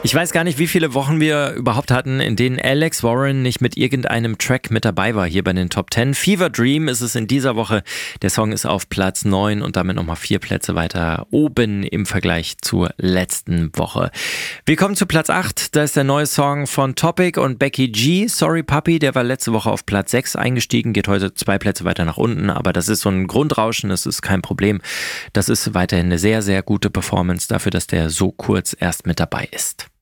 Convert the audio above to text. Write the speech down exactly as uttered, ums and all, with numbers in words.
Ich weiß gar nicht, wie viele Wochen wir überhaupt hatten, in denen Alex Warren nicht mit irgendeinem Track mit dabei war hier bei den Top Ten. Fever Dream ist es in dieser Woche. Der Song ist auf Platz neun und damit nochmal vier Plätze weiter oben im Vergleich zur letzten Woche. Wir kommen zu Platz acht. Da ist der neue Song von Topic und Becky G. Sorry Puppy, der war letzte Woche auf Platz sechs eingestiegen, geht heute zwei Plätze weiter nach unten. Aber das ist so ein Grundrauschen, das ist kein Problem. Das ist weiterhin eine sehr, sehr gute Performance dafür, dass der so kurz erst mit dabei ist.